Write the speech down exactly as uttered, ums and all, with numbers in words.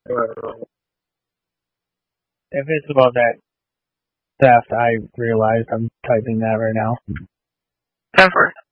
If it's about that theft, I realized I'm typing that right now. ten four.